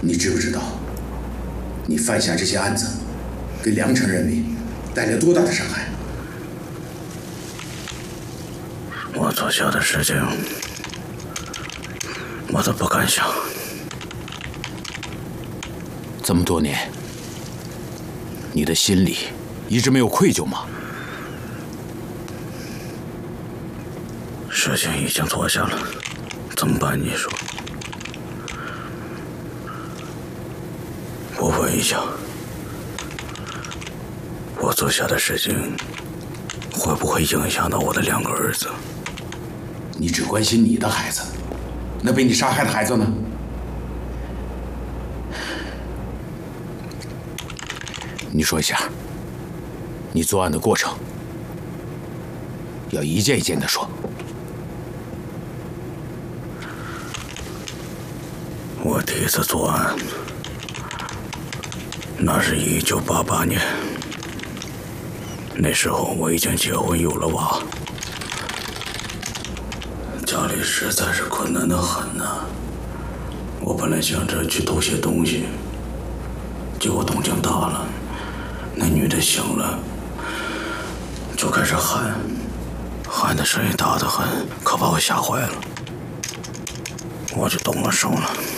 你知不知道，你犯下这些案子，给良城人民带来多大的伤害？ 我做下的事情，我都不敢想。 这么多年，你的心里一直没有愧疚吗？ 事情已经做下了，怎么办？你说？我问一下，我做下的事情会不会影响到我的2个儿子？ 你只关心你的孩子，那被你杀害的孩子呢？ 你说一下，你作案的过程，要一件一件的说。 我第一次作案，那是1988年，那时候我已经结婚有了娃，家里实在是困难的很呐。我本来想着去偷些东西，结果动静大了，那女的醒了，就开始喊的声音大得很，可把我吓坏了，我就动了手了。